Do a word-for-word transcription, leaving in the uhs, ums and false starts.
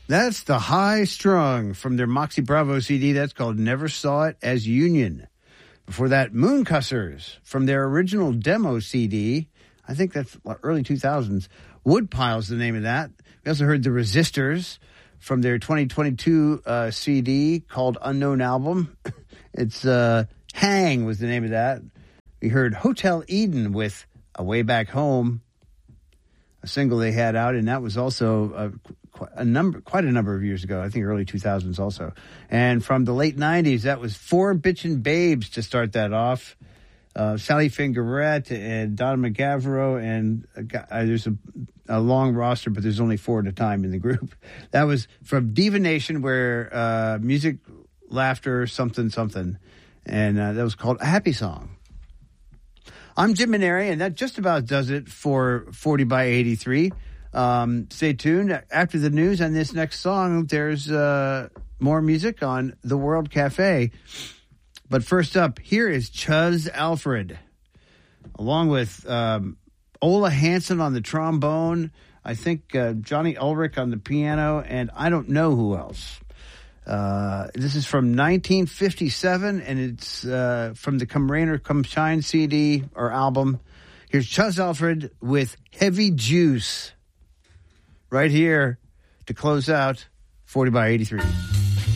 That's the High Strung from their Moxie Bravo C D. That's called Never Saw It as Union. Before that, Mooncussers from their original demo C D. I think that's early two thousands. Woodpile's the name of that. We also heard the Resistors from their twenty twenty-two uh, C D called Unknown Album. It's uh, Hang was the name of that. We heard Hotel Eden with A Way Back Home, a single they had out, and that was also uh, a number, quite a number of years ago. I think early two thousands also. And from the late nineties, that was Four Bitchin' Babes to start that off. Uh, Sally Fingerette and Donna McGavro, and uh, there's a, a long roster, but there's only four at a time in the group. That was from Diva Nation, where uh, music, laughter, something, something. And uh, that was called A Happy Song. I'm Jim Maneri, and that just about does it for forty by eighty-three. Um, stay tuned. After the news on this next song, there's uh, more music on The World Cafe. But first up, here is Chuzz Alfred, along with um, Ola Hansen on the trombone, I think uh, Johnny Ulrich on the piano, and I don't know who else. Uh, this is from nineteen fifty-seven, and it's uh, from the Come Rain or Come Shine C D or album. Here's Chuzz Alfred with Heavy Juice right here to close out forty by eighty-three.